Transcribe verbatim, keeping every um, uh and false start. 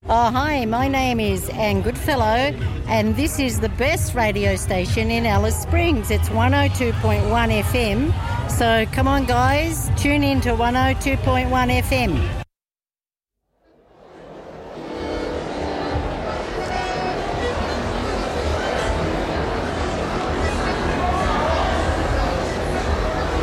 Oh, hi, my name is Anne Goodfellow, and this is the best radio station in Alice Springs. It's one oh two point one F M. So come on, guys, tune in to one oh two point one F M.